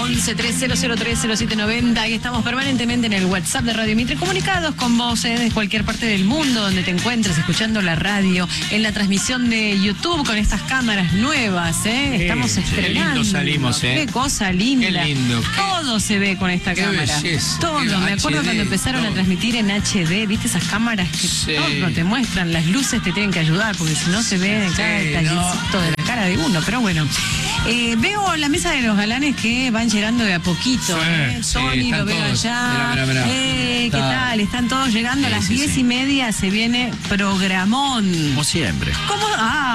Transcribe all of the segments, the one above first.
11-3003-0790. Y estamos permanentemente en el WhatsApp de Radio Mitre, comunicados con vos de cualquier parte del mundo donde te encuentres, escuchando la radio, en la transmisión de YouTube con estas cámaras nuevas, estamos estrenando. Qué lindo salimos, Qué cosa linda. Qué lindo. Todo se ve con esta cámara. Belleza. Todo. Me acuerdo cuando empezaron a transmitir en HD, ¿viste esas cámaras que todo te muestran? Las luces te tienen que ayudar, porque si no se ve cada detallecito de la cara de uno. Pero bueno, veo la mesa de los galanes que van llegando de a poquito. Tony, lo veo allá. Mirá. ¿Qué tal? Están todos llegando a las 10:30. Se viene programón. Como siempre. ¿Cómo?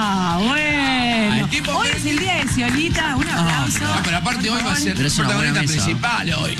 Bueno. Hoy es el día de Sionita. Un aplauso. Pero aparte hoy va a ser el protagonista principal hoy.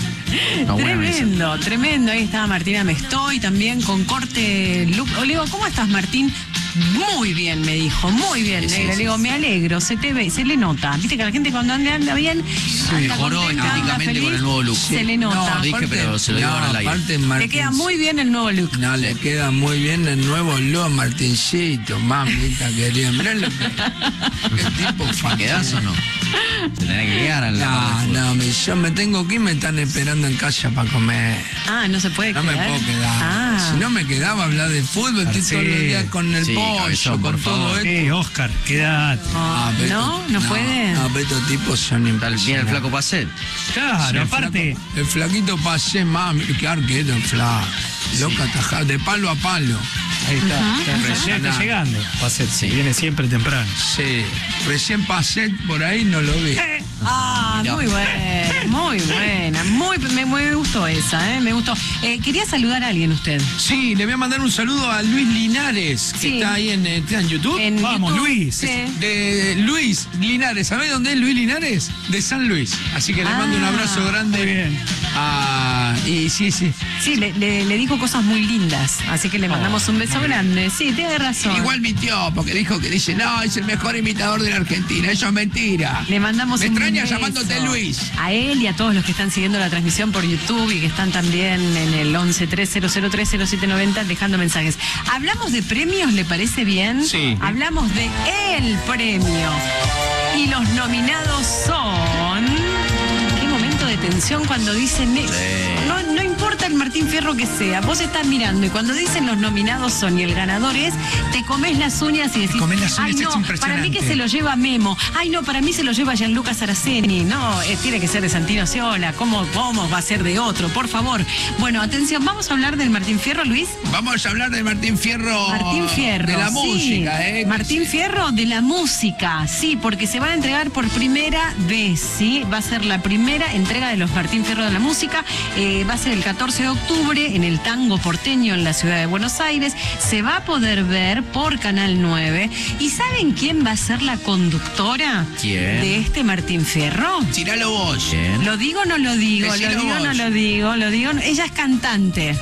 Tremendo. Ahí estaba Martina Mestoy también con corte look. Le digo, ¿cómo estás, Martín? Muy bien, me dijo, muy bien, negra. Le digo, me alegro, se te ve, se le nota. Viste que la gente cuando anda bien, mejoró estéticamente con el nuevo look. Se le nota. No, dije, pero se lo digo al aire. Le queda muy bien el nuevo look. No, le queda muy bien el nuevo look, Martincito, mamita querida. Mirá lo que... ¿Qué tipo ¿Quedás o no? Se tenés que quedar a la yo me tengo que ir, me están esperando en casa para comer. No se puede quedar. No me puedo quedar. Si no me quedaba a hablar de fútbol, estoy todos los días con el pollo, con todo esto. Oscar, quédate. No puede. No, pero estos tipos son impresionantes. Viene el flaco Pacet. Claro, aparte. El flaquito Pacet, mami, qué arquero el flaco. Loca tajada, de palo a palo. Ahí está, recién está llegando. Pacet, viene siempre temprano. Sí, recién Pacet por ahí no lo vi. Muy buena. Me gustó esa, me gustó. Quería saludar a alguien usted. Sí, le voy a mandar un saludo a Luis Linares, que está ahí en YouTube. Vamos, YouTube. Luis. Sí. De Luis Linares. ¿Sabés dónde es Luis Linares? De San Luis. Así que le mando un abrazo grande. Muy bien. Y sí. Sí, le dijo cosas muy lindas, así que le mandamos un beso grande. Sí, tiene razón. Igual mintió, porque dice, no, es el mejor imitador de la Argentina. Eso es mentira. Le mandamos Me un extraña beso llamándote Luis. A él y a todos los que están siguiendo la transmisión por YouTube y que están también en el 11-3003-0790 dejando mensajes. ¿Hablamos de premios? ¿Le parece bien? Sí. Hablamos de el premio. Y los nominados son... Qué momento de tensión cuando dicen... No importa el Martín Fierro que sea, vos estás mirando y cuando dicen los nominados son y el ganador es, te comes las uñas y decís, ay no, para mí que se lo lleva Memo, ay no, para mí se lo lleva Gianluca Saraceni, no, tiene que ser de Santino Sciola, ¿cómo va a ser de otro? Por favor. Bueno, atención, ¿vamos a hablar del Martín Fierro, Luis? Vamos a hablar del Martín Fierro. De la música, Martín Fierro de la música, sí, porque se van a entregar por primera vez, ¿sí? Va a ser la primera entrega de los Martín Fierro de la música, va a ser el 14 de octubre en el Tango Porteño en la ciudad de Buenos Aires. Se va a poder ver por Canal 9. ¿Y saben quién va a ser la conductora de este Martín Fierro? Tíralo vos. ¿Quién? ¿Lo digo o no lo digo? Decilo vos. Lo digo. Ella es cantante.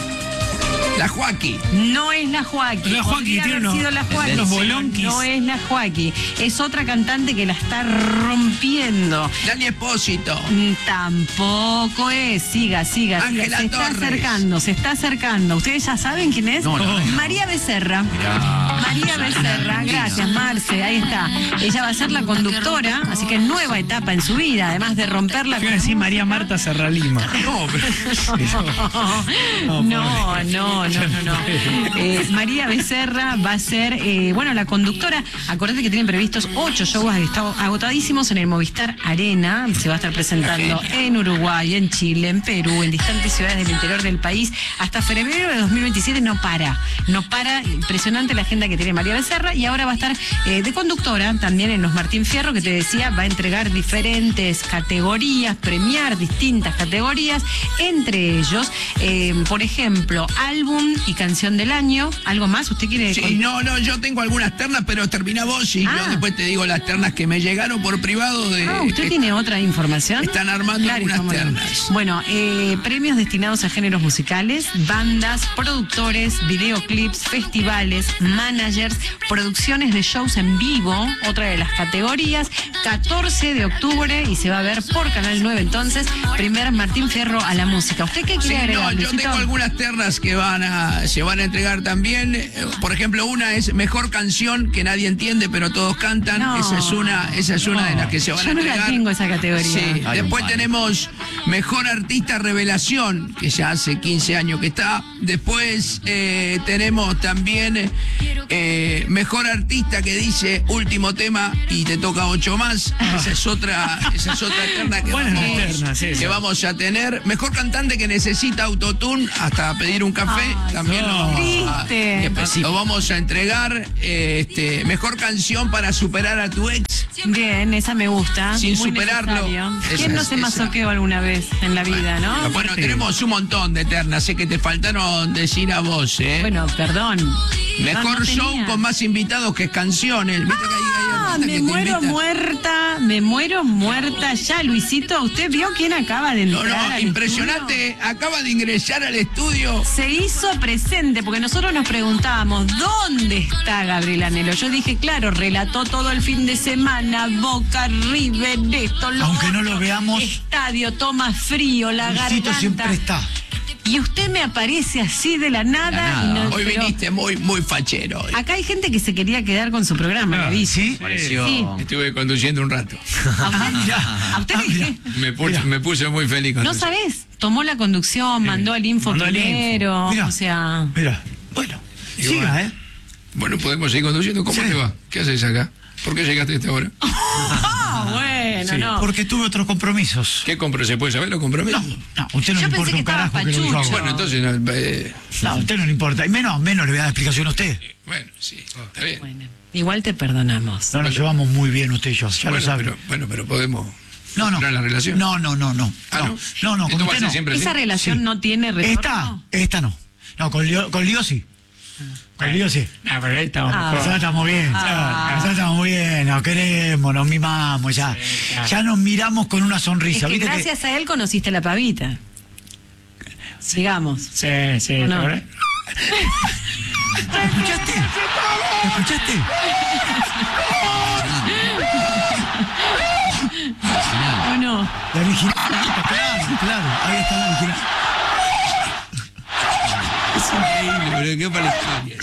La Joaquí. No es la Joaquí. La Joaquí tiene unos bolonquis. No es la Joaquí. Es otra cantante que la está rompiendo. Dani Espósito. Tampoco es. Siga. Ángela Torres. Se está acercando. ¿Ustedes ya saben quién es? No. María Becerra. María Becerra. Gracias, Marce. Ahí está. Ella va a ser la conductora, así que nueva etapa en su vida, además de romperla. Quiero decir María Marta Serralima. No. María Becerra va a ser, la conductora. Acordate que tienen previstos 8 shows agotadísimos en el Movistar Arena. Se va a estar presentando en Uruguay, en Chile, en Perú, en distantes ciudades del interior del país. Hasta febrero de 2027 no para. Impresionante la agenda que tiene María Becerra. Y ahora va a estar de conductora también en los Martín Fierro, que te decía, va a entregar diferentes categorías, premiar distintas categorías. Entre ellos, por ejemplo, álbum y canción del año. ¿Algo más? ¿Usted quiere...? Sí, no, yo tengo algunas ternas, pero termina vos y yo después te digo las ternas que me llegaron por privado de... ¿Usted tiene otra información? Están armando algunas ternas. Bueno, premios destinados a géneros musicales, bandas, productores, videoclips, festivales, managers, managers, producciones de shows en vivo, otra de las categorías, 14 de octubre y se va a ver por Canal 9 entonces, primer Martín Fierro a la música. ¿Usted qué quiere agregar, yo Luisito? tengo algunas ternas que se van a entregar también. Por ejemplo, una es mejor canción que nadie entiende, pero todos cantan. No. Esa es una de las que se van a Yo no entregar. la tengo esa categoría. Sí. Ay, Después vale. tenemos mejor artista revelación, que ya hace 15 años que está. Después tenemos también mejor artista que dice último tema y te toca 8 más. Esa es otra terna que, Buenas vamos, ternas, esa. que vamos a tener. Mejor cantante que necesita autotune hasta pedir un café. Ay, También no. lo vamos a, Triste. lo vamos a entregar. Mejor canción para superar a tu ex. Bien, esa me gusta. Sin muy superarlo. necesario. Esa ¿Quién no es- se esa. masoqueó alguna vez en la vida, no? Bueno, tenemos un montón de ternas. Sé que te faltaron decir a vos, ¿eh? Bueno, perdón. Mejor No show tenía. con más invitados que canciones. ¿Viste que hay Ah, artistas me que te muero invitan? muerta ya, Luisito. ¿Usted vio quién acaba de No, entrar? no, al impresionante. Acaba de ingresar al estudio. Se hizo presente, porque nosotros nos preguntábamos, ¿dónde está Gabriel Anhelo? Yo dije, claro, relató todo el fin de semana, Boca, River, esto, lo Aunque no otro, lo veamos, estadio, toma frío, la Luisito garganta. siempre está. Y usted me aparece así de la nada. nada. Y no- Hoy pero viniste muy fachero. hoy. acá hay gente que se quería quedar con su programa, ¿me dice? ¿Sí? Pareció. Sí. Estuve conduciendo un rato. ¿A usted qué? Me puse muy feliz con No eso. sabés, tomó la conducción, mandó al info mandó el primero, Mira. o sea... Mira, bueno, siga, ¿eh? Bueno, podemos seguir conduciendo. ¿Cómo Sí. te va? ¿Qué haces acá? ¿Por qué llegaste a esta hora? Ah, bueno, no. Porque tuve otros compromisos. ¿Qué compró? ¿Se puede saber los compromisos? No, usted no Yo le pensé importa que un estaba carajo que lo diga pachucho. ahora. Bueno, entonces... No, a usted no le importa. Y menos le voy a dar explicación a usted. bueno, sí, está bien. Bueno, igual te perdonamos. No nos llevamos muy bien usted y yo, ya lo sabe. Pero podemos... No. ¿Mejorar la relación? No. Ah, ¿no? No, ¿Esto con va a usted ser no. siempre así? ¿Esa relación Sí. no tiene retorno? Esta no. No, con Lío sí. Con Lío sí. Ah, pero ahí estamos Ah. mejor. Nosotros estamos bien, nosotros estamos bien, nos queremos, nos mimamos, ya. claro. Ya nos miramos con una Es sonrisa. que ¿Viste gracias a él conociste a la pavita. Sigamos. Sí, sí. ¿O no? ¿verdad? ¿Me escuchaste? ¿Me escuchaste? ¿O no? La original. Claro, ahí está la original. Es increíble, pero qué palestinias.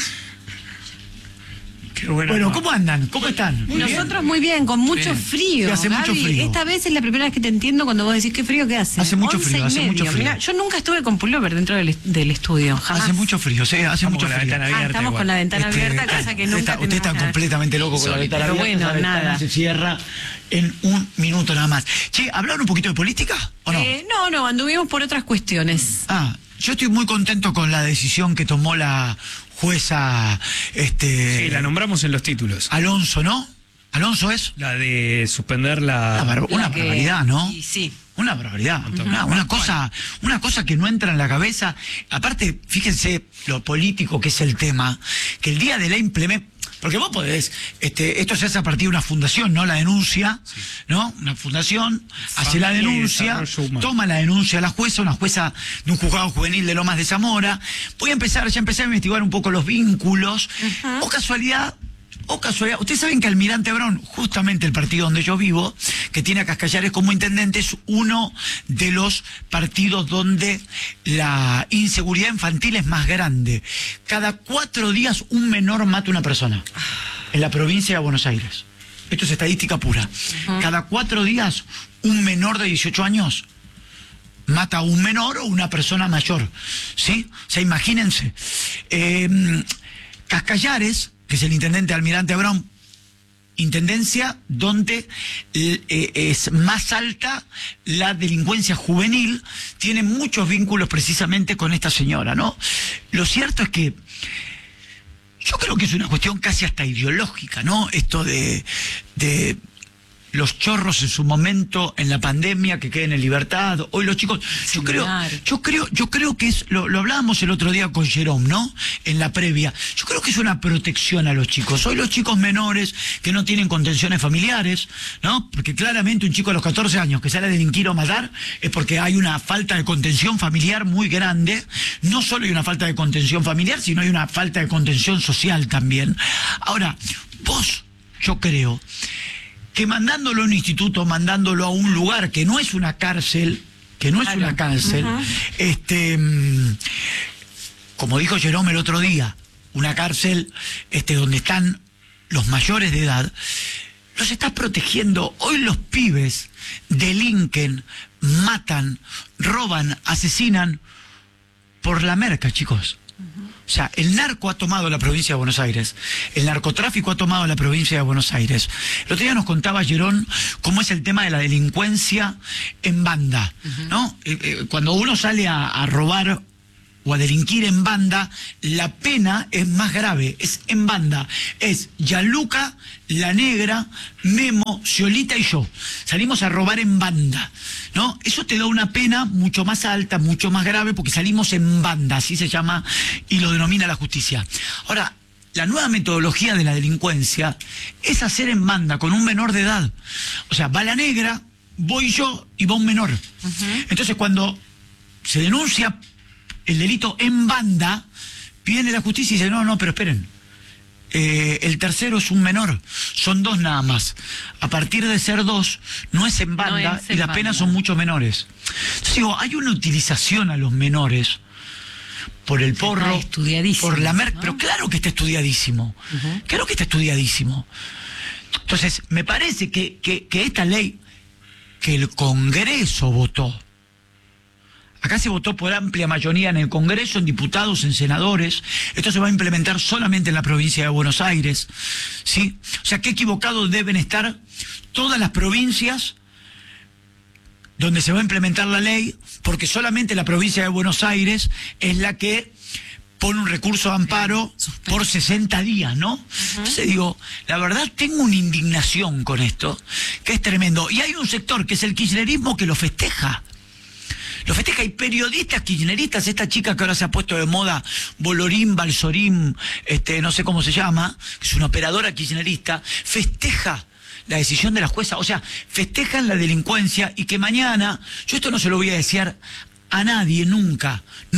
Qué bueno. Bueno, ¿cómo andan? ¿Cómo están? Nosotros muy bien, con mucho Bien. frío. Sí, hace mucho Gaby. frío. Esta vez es la primera vez que te entiendo cuando vos decís qué frío que hace. Hace mucho 11 frío, y hace mucho medio. frío. Mirá, yo nunca estuve con pullover dentro del estudio, jamás. Hace mucho frío, sí, hace Estamos mucho con la frío. ventana abierta. Estamos igual. con la ventana Este, abierta, cosa que nunca usted está tenemos nada. completamente loco con la ventana Pero abierta. bueno, esa ventana nada. se cierra en un minuto nada más. Che, ¿hablaron un poquito de política o no? No, anduvimos por otras cuestiones. Yo estoy muy contento con la decisión que tomó la jueza Sí, la nombramos en los títulos. Alonso, ¿no? ¿Alonso es? La de suspender la... Una que- barbaridad, ¿no? y sí. Una barbaridad. Una cosa que no entra en la cabeza. Aparte, fíjense lo político que es el tema, que el día de la implementación, porque vos podés, esto se hace a partir de una fundación, ¿no? La denuncia, ¿no? Una fundación hace la Familia y denuncia, Desarrollo Humano. toma la denuncia a la jueza, una jueza de un juzgado juvenil de Lomas de Zamora. Ya empecé a investigar un poco los vínculos. O casualidad, ustedes saben que Almirante Brown, justamente el partido donde yo vivo, que tiene a Cascallares como intendente, es uno de los partidos donde la inseguridad infantil es más grande. Cada 4 días un menor mata a una persona en la provincia de Buenos Aires. Esto es estadística pura. Cada 4 días un menor de 18 años mata a un menor o una persona mayor, ¿sí? O sea, imagínense. Cascallares, que es el intendente Almirante Brown, intendencia donde es más alta la delincuencia juvenil, tiene muchos vínculos precisamente con esta señora, ¿no? Lo cierto es que yo creo que es una cuestión casi hasta ideológica, ¿no? Esto de los chorros en su momento en la pandemia que queden en libertad. Hoy los chicos, yo creo que es, lo hablábamos el otro día con Jerome, ¿no? En la previa. Yo creo que es una protección a los chicos. Hoy los chicos menores que no tienen contenciones familiares, ¿no? Porque claramente un chico a los 14 años que sale a delinquir o matar es porque hay una falta de contención familiar muy grande. No solo hay una falta de contención familiar, sino hay una falta de contención social también. Ahora, yo creo que mandándolo a un instituto, mandándolo a un lugar que no es una cárcel, como dijo Jerome el otro día, una cárcel donde están los mayores de edad, los estás protegiendo. Hoy los pibes delinquen, matan, roban, asesinan por la merca, chicos. O sea, el narco ha tomado la provincia de Buenos Aires, el narcotráfico ha tomado la provincia de Buenos Aires. El otro día nos contaba Jerón cómo es el tema de la delincuencia en banda, ¿no? Cuando uno sale a robar o a delinquir en banda, la pena es más grave, es en banda. Es Gianluca, La Negra, Memo, Sciolita y yo. Salimos a robar en banda, ¿no? Eso te da una pena mucho más alta, mucho más grave, porque salimos en banda, así se llama y lo denomina la justicia. Ahora, la nueva metodología de la delincuencia es hacer en banda con un menor de edad. O sea, va La Negra, voy yo y va un menor. Entonces, cuando se denuncia el delito en banda, viene la justicia y dice, no, pero esperen, el tercero es un menor, son 2 nada más. A partir de ser 2, no es en banda, y las penas son mucho menores. Entonces digo, hay una utilización a los menores por el porro, por la merca, ¿no? Pero claro que está estudiadísimo, claro que está estudiadísimo. Entonces, me parece que esta ley que el Congreso votó, acá se votó por amplia mayoría en el Congreso, en diputados, en senadores. Esto se va a implementar solamente en la provincia de Buenos Aires, ¿sí? O sea, qué equivocados deben estar todas las provincias donde se va a implementar la ley, porque solamente la provincia de Buenos Aires es la que pone un recurso de amparo por 60 días, ¿no? Entonces digo, la verdad tengo una indignación con esto, que es tremendo. Y hay un sector que es el kirchnerismo que lo festeja. Lo festeja, hay periodistas kirchneristas, esta chica que ahora se ha puesto de moda, Bolorín, Balsorín, no sé cómo se llama, que es una operadora kirchnerista, festeja la decisión de la jueza, o sea, festejan la delincuencia y que mañana, yo esto no se lo voy a desear a nadie, nunca,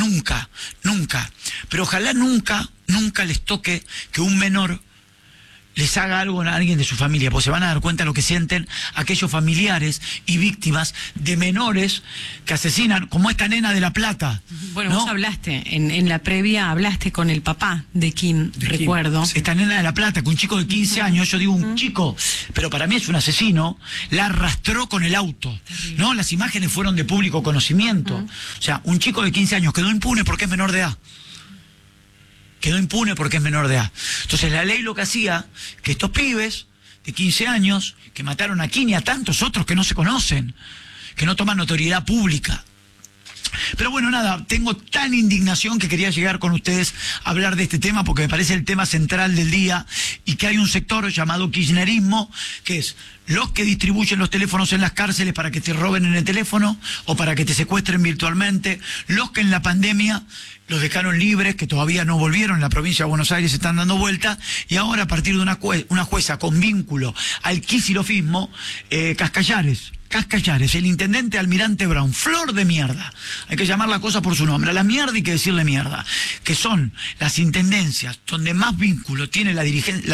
pero ojalá nunca les toque que un menor les haga algo a alguien de su familia, porque se van a dar cuenta de lo que sienten aquellos familiares y víctimas de menores que asesinan, como esta nena de La Plata. Bueno, ¿no? vos hablaste, en la previa hablaste con el papá de Kim, recuerdo. Esta nena de La Plata, que un chico de 15 años, yo digo un chico, pero para mí es un asesino, la arrastró con el auto, ¿no? Las imágenes fueron de público conocimiento. O sea, un chico de 15 años quedó impune porque es menor de edad. Quedó impune porque es menor de edad. Entonces la ley lo que hacía, que estos pibes de 15 años, que mataron a Kim y a tantos otros que no se conocen, que no toman notoriedad pública. Pero bueno, nada, tengo tan indignación que quería llegar con ustedes a hablar de este tema, porque me parece el tema central del día, y que hay un sector llamado kirchnerismo, que es los que distribuyen los teléfonos en las cárceles para que te roben en el teléfono o para que te secuestren virtualmente, los que en la pandemia los dejaron libres, que todavía no volvieron, en la provincia de Buenos Aires están dando vuelta, y ahora a partir de una jueza con vínculo al quisirofismo, Cascallares, el intendente Almirante Brown, flor de mierda, hay que llamar la cosa por su nombre, a la mierda hay que decirle mierda, que son las intendencias donde más vínculo tiene la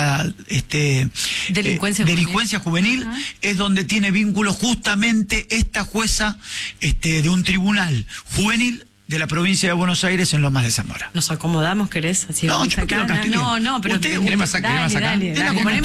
delincuencia juvenil, es donde tiene vínculo justamente esta jueza de un tribunal juvenil de la provincia de Buenos Aires en Lomas de Zamora. ¿Nos acomodamos, querés? Así No, vamos yo no quiero acá. castigar. No, pero Usted, dale, dale, ¿Querés dale. acá?